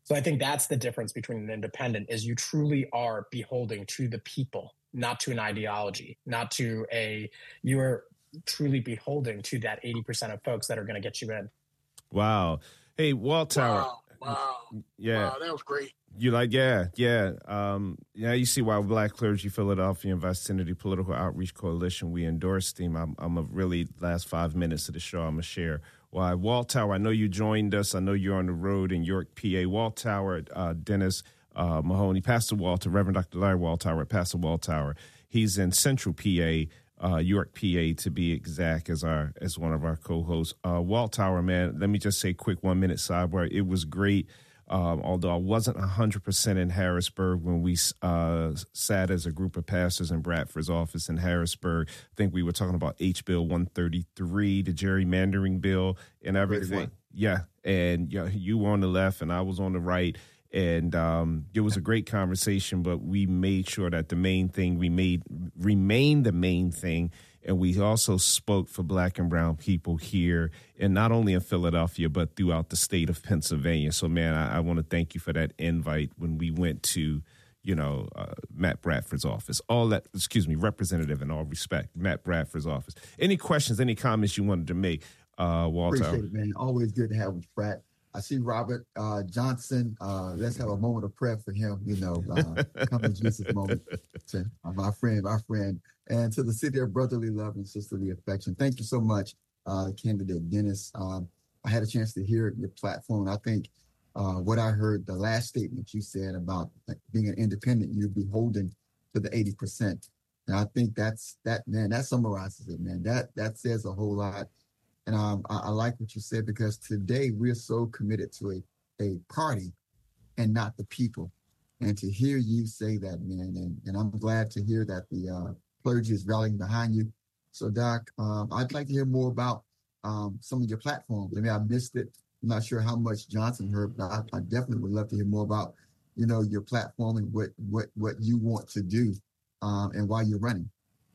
So I think that's the difference between an independent is you truly are beholding to the people, not to an ideology, not to a, you are truly beholding to that eighty percent of folks that are going to get you in. Wow. Hey, Walt Tower. Wow. Wow. Yeah. Wow, that was great. You like, yeah, yeah. Um, yeah, you see why Black Clergy Philadelphia and Vicinity Political Outreach Coalition, we endorsed him. I'm, I'm a really, last five minutes of the show, I'm going to share why. Walt Tower, I know you joined us. I know you're on the road in York, P A. Walt Tower, uh, Dennis uh, Mahoney, Pastor Walter, Reverend Doctor Larry Walt Tower, Pastor Walt Tower. He's in Central P A, uh, York, P A, to be exact, as our as one of our co-hosts. Uh, Walt Tower, man, let me just say quick one-minute sidebar. It was great. Um, although I wasn't one hundred percent in Harrisburg when we uh, sat as a group of pastors in Bradford's office in Harrisburg. I think we were talking about H Bill one thirty-three, the gerrymandering bill and everything. Yeah, and yeah, you were on the left and I was on the right. And um, it was a great conversation, but we made sure that the main thing we made remained the main thing. And we also spoke for Black and brown people here, and not only in Philadelphia, but throughout the state of Pennsylvania. So, man, I, I want to thank you for that invite when we went to, you know, uh, Matt Bradford's office. All that, excuse me, representative in all respect, Matt Bradford's office. Any questions, any comments you wanted to make, uh, Walter? Appreciate it, man. Always good to have with Brad. I see Robert uh, Johnson. Uh, let's have a moment of prayer for him, you know, uh, come to Jesus moment. To, uh, my friend, my friend. And to the city of brotherly love and sisterly affection. Thank you so much, uh, candidate Dennis. Um, I had a chance to hear your platform. I think uh, what I heard, the last statement you said about being an independent, you're beholden to the eighty percent. And I think that's, that, man, that summarizes it, man. That, that says a whole lot. And um, I, I like what you said, because today we're so committed to a, a party and not the people. And to hear you say that, man, and, and I'm glad to hear that the uh, clergy is rallying behind you. So, Doc, um, I'd like to hear more about um, some of your platforms. I mean, I missed it. I'm not sure how much Johnson heard, but I, I definitely would love to hear more about, you know, your platform and what what what you want to do um, and why you're running.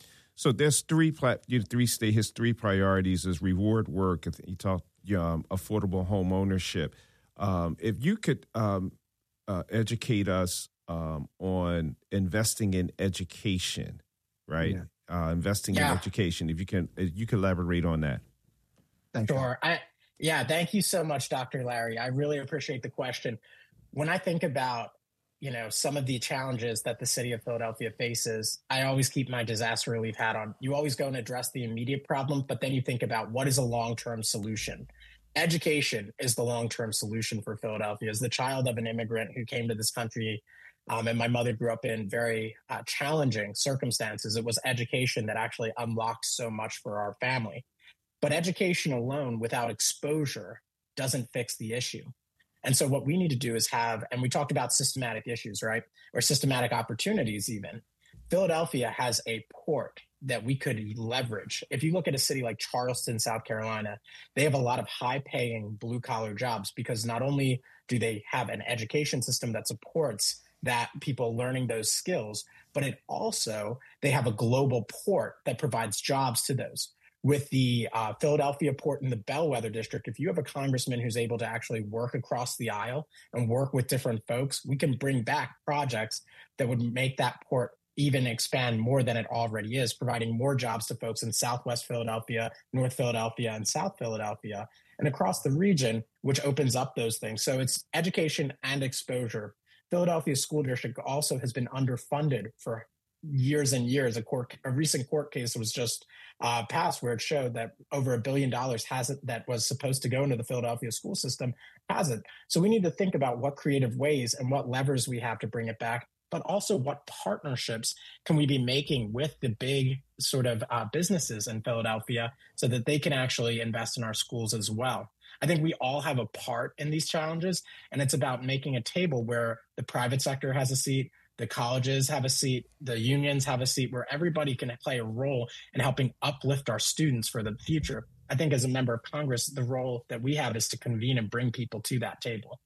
So there's three plat, you know, three state his three priorities is reward work. He talked um, affordable home ownership. Um, if you could um, uh, educate us um, on investing in education, right? Yeah. Uh, investing yeah. in education. If you can, if you can elaborate on that. Thank sure. I, yeah. Thank you so much, Doctor Larry. I really appreciate the question. When I think about you know, some of the challenges that the city of Philadelphia faces, I always keep my disaster relief hat on. You always go and address the immediate problem, but then you think about what is a long-term solution. Education is the long-term solution for Philadelphia. As the child of an immigrant who came to this country, um, and my mother grew up in very uh, challenging circumstances, it was education that actually unlocked so much for our family. But education alone without exposure doesn't fix the issue. And so what we need to do is have, and we talked about systematic issues, right? Or systematic opportunities even. Philadelphia has a port that we could leverage. If you look at a city like Charleston, South Carolina, they have a lot of high-paying blue-collar jobs because not only do they have an education system that supports that people learning those skills, but it also, they have a global port that provides jobs to those. With the uh, Philadelphia port in the Bellwether district, if you have a congressman who's able to actually work across the aisle and work with different folks, we can bring back projects that would make that port even expand more than it already is, providing more jobs to folks in Southwest Philadelphia, North Philadelphia, and South Philadelphia, and across the region, which opens up those things. So it's education and exposure. Philadelphia School District also has been underfunded for years and years. A court, a recent court case was just uh, passed where it showed that over a billion dollars hasn't, that was supposed to go into the Philadelphia school system, hasn't. So we need to think about what creative ways and what levers we have to bring it back, but also what partnerships can we be making with the big sort of uh, businesses in Philadelphia so that they can actually invest in our schools as well. I think we all have a part in these challenges, and it's about making a table where the private sector has a seat, the colleges have a seat, the unions have a seat, where everybody can play a role in helping uplift our students for the future. I think as a member of Congress, the role that we have is to convene and bring people to that table.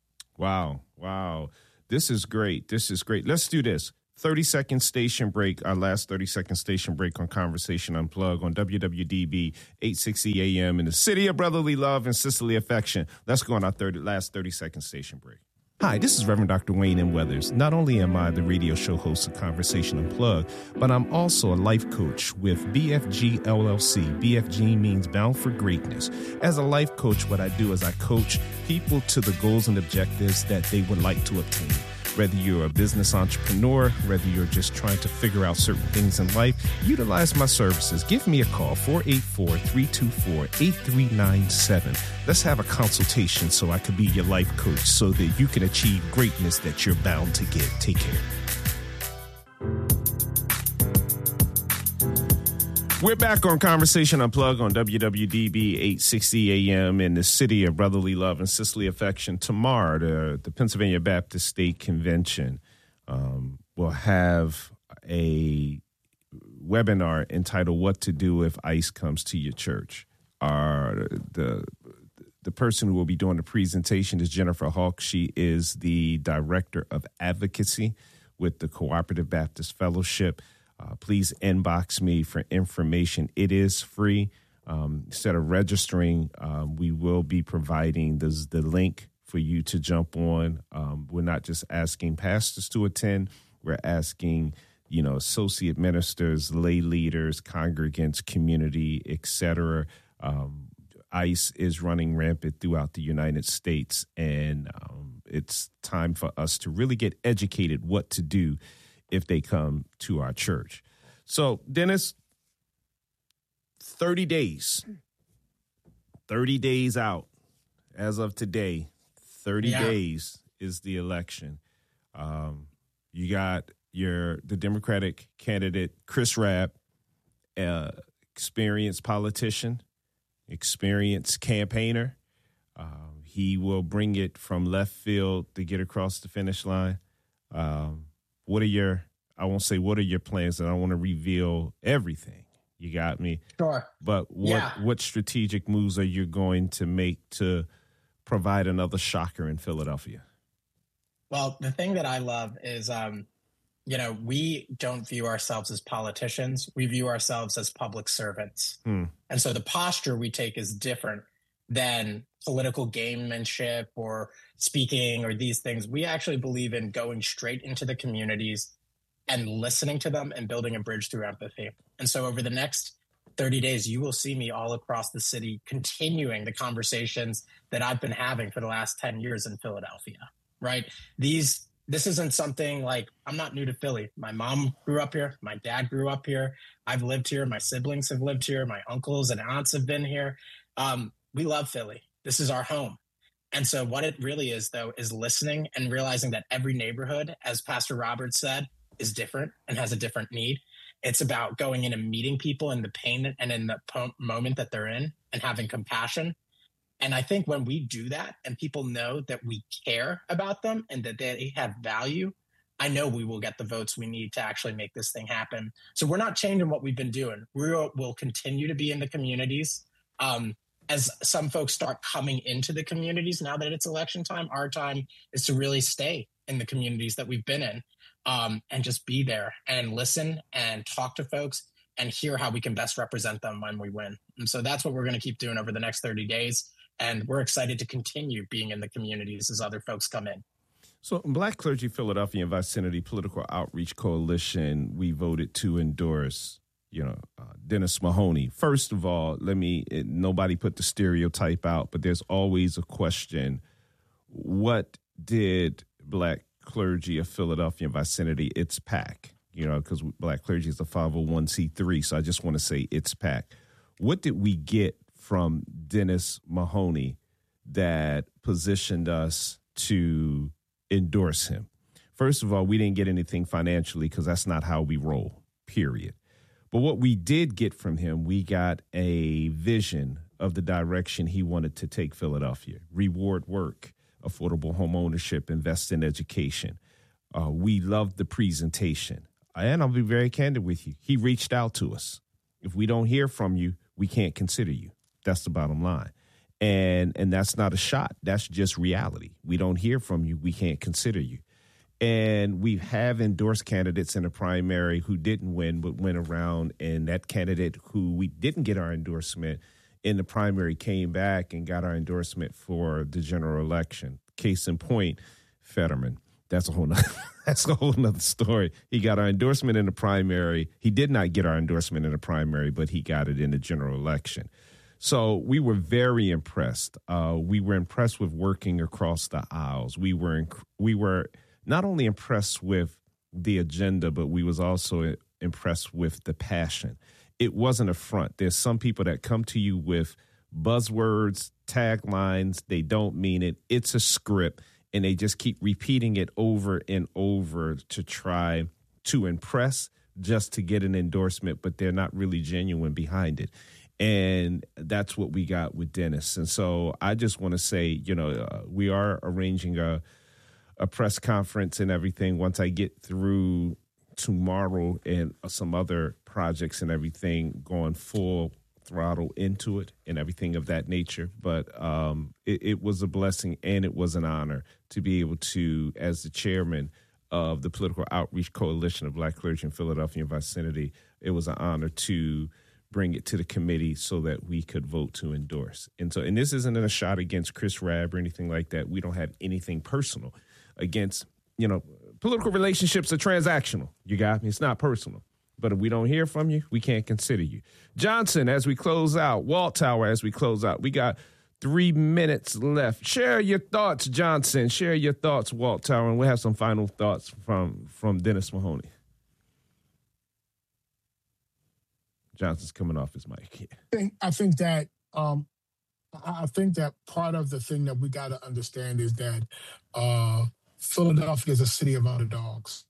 Wow. Wow. This is great. This is great. Let's do this. thirty second station break, our last thirty second station break on Conversation Unplugged on W W D B eight sixty A M in the city of brotherly love and sisterly affection. Let's go on our thirty, last thirty second station break. Hi, this is Reverend Doctor Wayne M. Weathers. Not only am I the radio show host of Conversation Unplugged, but I'm also a life coach with B F G L L C. B F G means Bound for Greatness. As a life coach, what I do is I coach people to the goals and objectives that they would like to obtain. Whether you're a business entrepreneur, whether you're just trying to figure out certain things in life, utilize my services. Give me a call, four eight four, three two four, eight three nine seven. Let's have a consultation so I can be your life coach so that you can achieve greatness that you're bound to get. Take care. We're back on Conversation Unplugged on W W D B eight sixty A M in the city of brotherly love and sisterly affection. Tomorrow, the, the Pennsylvania Baptist State Convention um, will have a webinar entitled "What to Do If ICE Comes to Your Church." Our, the, the person who will be doing the presentation is Jennifer Hawk. She is the Director of Advocacy with the Cooperative Baptist Fellowship. Uh, please inbox me for information. It is free. Um, instead of registering, um, we will be providing this, the link for you to jump on. Um, we're not just asking pastors to attend. We're asking, you know, associate ministers, lay leaders, congregants, community, et cetera. Um, ICE is running rampant throughout the United States, and um, it's time for us to really get educated what to do if they come to our church. So, Dennis, thirty days, thirty days out as of today, thirty yeah. days is the election. Um, you got your the Democratic candidate, Chris Rabb, uh, experienced politician, experienced campaigner. Um, he will bring it from left field to get across the finish line. Um, What are your, I won't say what are your plans, and I don't want to reveal everything. You got me? Sure. But what yeah. what strategic moves are you going to make to provide another shocker in Philadelphia? Well, the thing that I love is, um, you know, we don't view ourselves as politicians. We view ourselves as public servants. Hmm. And so the posture we take is different than political gamemanship or speaking or these things. We actually believe in going straight into the communities and listening to them and building a bridge through empathy. And so over the next thirty days, you will see me all across the city continuing the conversations that I've been having for the last ten years in Philadelphia, right? These, this isn't something like, I'm not new to Philly. My mom grew up here. My dad grew up here. I've lived here. My siblings have lived here. My uncles and aunts have been here. Um, we love Philly. This is our home. And so what it really is, though, is listening and realizing that every neighborhood, as Pastor Robert said, is different and has a different need. It's about going in and meeting people in the pain and in the po- moment that they're in and having compassion. And I think when we do that and people know that we care about them and that they have value, I know we will get the votes we need to actually make this thing happen. So we're not changing what we've been doing. We will continue to be in the communities. Um, As some folks start coming into the communities now that it's election time, our time is to really stay in the communities that we've been in um, and just be there and listen and talk to folks and hear how we can best represent them when we win. And so that's what we're going to keep doing over the next thirty days. And we're excited to continue being in the communities as other folks come in. So Black Clergy Philadelphia and Vicinity Political Outreach Coalition, we voted to endorse You know, uh, Dennis Mahoney. First of all, let me, it, nobody put the stereotype out, but there's always a question. What did Black Clergy of Philadelphia and Vicinity, its PAC, you know, because Black Clergy is a five oh one c three, so I just want to say its PAC. What did we get from Dennis Mahoney that positioned us to endorse him? First of all, we didn't get anything financially because that's not how we roll, period. But what we did get from him, we got a vision of the direction he wanted to take Philadelphia. Reward work, affordable home ownership, invest in education. Uh, we loved the presentation. And I'll be very candid with you. He reached out to us. If we don't hear from you, we can't consider you. That's the bottom line. And and that's not a shot. That's just reality. We don't hear from you. We can't consider you. And we have endorsed candidates in the primary who didn't win, but went around. And that candidate who we didn't get our endorsement in the primary came back and got our endorsement for the general election. Case in point, Fetterman. That's a whole nother, that's a whole nother story. He got our endorsement in the primary. He did not get our endorsement in the primary, but he got it in the general election. So we were very impressed. Uh, we were impressed with working across the aisles. We were inc- we were not only impressed with the agenda, but we was also impressed with the passion. It wasn't a front. There's some people that come to you with buzzwords, taglines. They don't mean it. It's a script. And they just keep repeating it over and over to try to impress, just to get an endorsement, but they're not really genuine behind it. And that's what we got with Dennis. And so I just want to say, you know, uh, we are arranging a, a press conference and everything once I get through tomorrow and some other projects and everything, going full throttle into it and everything of that nature. But um, it, it was a blessing and it was an honor to be able to, as the chairman of the Political Outreach Coalition of Black Clergy in Philadelphia and vicinity, it was an honor to bring it to the committee so that we could vote to endorse. And so, and this isn't a shot against Chris Rabb or anything like that. We don't have anything personal against, you know, political relationships are transactional. You got me? It's not personal. But if we don't hear from you, we can't consider you. Johnson, as we close out, Walt Tower, as we close out, we got three minutes left. Share your thoughts, Johnson. Share your thoughts, Walt Tower, and we'll have some final thoughts from, from Dennis Mahoney. Johnson's coming off his mic. I think, I think that um, I think that part of the thing that we got to understand is that uh, Philadelphia is a city of underdogs.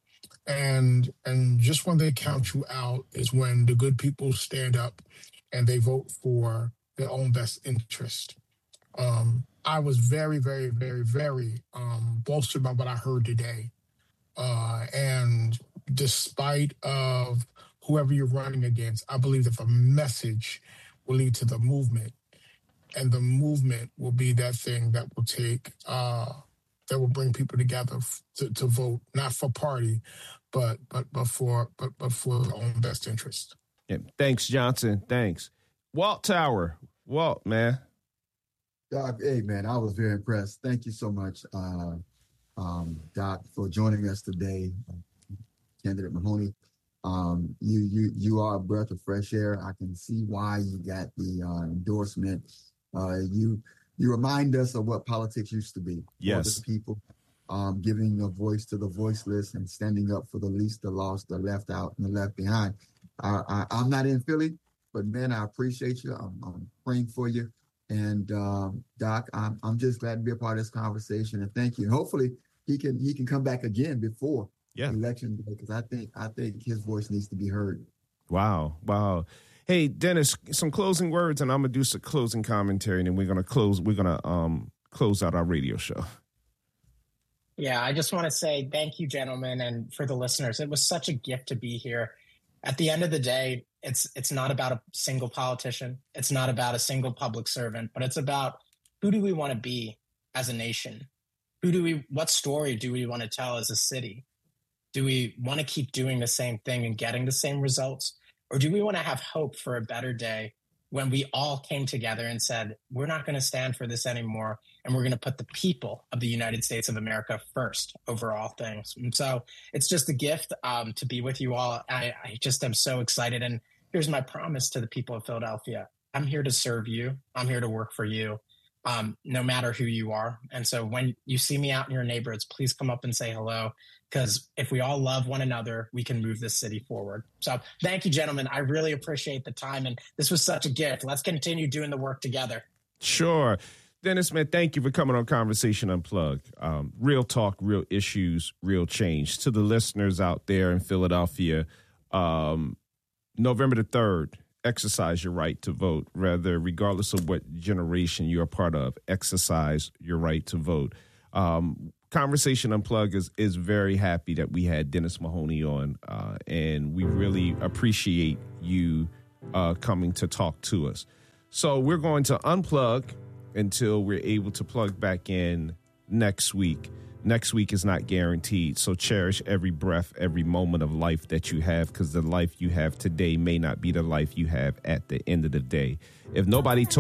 And and just when they count you out is when the good people stand up and they vote for their own best interest. Um, I was very, very, very, very um, bolstered by what I heard today. Uh, and despite of whoever you're running against, I believe that the message will lead to the movement. And the movement will be that thing that will take, uh, that will bring people together f- to, to vote, not for party, but but but for but but for their own best interest. Yeah, thanks, Johnson. Thanks. Walt Tower. Walt, man. Doc, hey, man, I was very impressed. Thank you so much, uh, um, Doc, for joining us today. Candidate Mahoney, um, you you you are a breath of fresh air. I can see why you got the uh, endorsement. Uh, you you remind us of what politics used to be. Yes. For the people, um, giving a voice to the voiceless and standing up for the least, the lost, the left out, and the left behind. I, I, I'm not in Philly, but man, I appreciate you. I'm, I'm praying for you. And um, Doc, I'm I'm just glad to be a part of this conversation, and thank you. And hopefully he can he can come back again before yeah. election day, because I think I think his voice needs to be heard. Wow, wow. Hey, Dennis, some closing words, and I'm gonna do some closing commentary, and then we're gonna close. We're gonna um close out our radio show. Yeah, I just want to say thank you, gentlemen, and for the listeners. It was such a gift to be here. At the end of the day, it's it's not about a single politician. It's not about a single public servant, but it's about who do we want to be as a nation? Who do we, what story do we want to tell as a city? Do we want to keep doing the same thing and getting the same results? Or do we want to have hope for a better day when we all came together and said, we're not going to stand for this anymore, and we're going to put the people of the United States of America first over all things? And so it's just a gift um, to be with you all. I, I just am so excited. And here's my promise to the people of Philadelphia. I'm here to serve you. I'm here to work for you, um, no matter who you are. And so when you see me out in your neighborhoods, please come up and say hello, because if we all love one another, we can move this city forward. So thank you, gentlemen. I really appreciate the time. And this was such a gift. Let's continue doing the work together. Sure. Dennis, man, thank you for coming on Conversation Unplugged. Um, real talk, real issues, real change. To the listeners out there in Philadelphia, um, November the third, exercise your right to vote. Rather, regardless of what generation you're a part of, exercise your right to vote. Um, Conversation Unplugged is, is very happy that we had Dennis Mahoney on, uh, and we really appreciate you uh, coming to talk to us. So we're going to unplug until we're able to plug back in next week. Next week is not guaranteed, so cherish every breath, every moment of life that you have, because the life you have today may not be the life you have at the end of the day. If nobody told